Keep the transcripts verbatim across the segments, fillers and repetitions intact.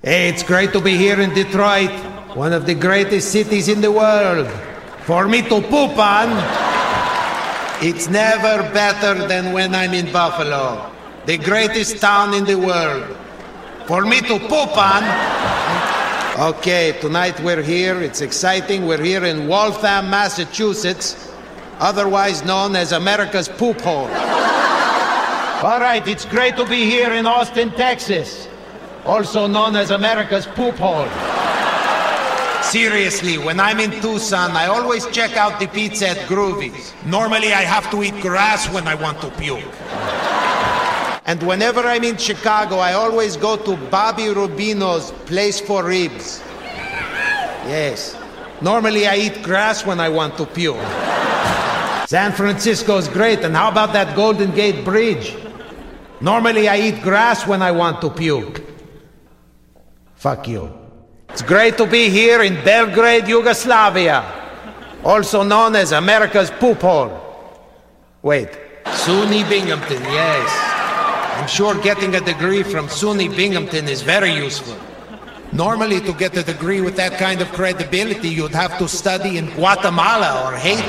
Hey, it's great to be here in Detroit, one of the greatest cities in the world. For me to poop on, it's never better than when I'm in Buffalo, the greatest town in the world. For me to poop on. Okay, tonight we're here, it's exciting. We're here in Waltham, Massachusetts, otherwise known as America's poop hole. All right, it's great to be here in Austin, Texas, also known as America's poop hole. Seriously, when I'm in Tucson, I always check out the pizza at Groovy's. Normally, I have to eat grass when I want to puke. And whenever I'm in Chicago, I always go to Bobby Rubino's Place for Ribs. Yes. Normally, I eat grass when I want to puke. San Francisco's great, and how about that Golden Gate Bridge? Normally, I eat grass when I want to puke. Fuck you. It's great to be here in Belgrade, Yugoslavia, also known as America's poop hole. Wait, SUNY Binghamton, yes. I'm sure getting a degree from SUNY Binghamton is very useful. Normally, to get a degree with that kind of credibility, you'd have to study in Guatemala or Haiti.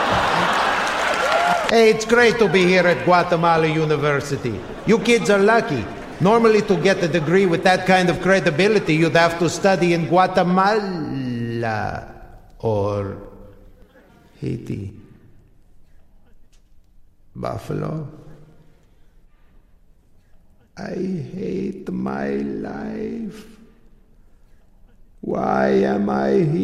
Hey, it's great to be here at Guatemala University. You kids are lucky. Normally, to get a degree with that kind of credibility, you'd have to study in Guatemala or Haiti. Buffalo. I hate my life. Why am I here?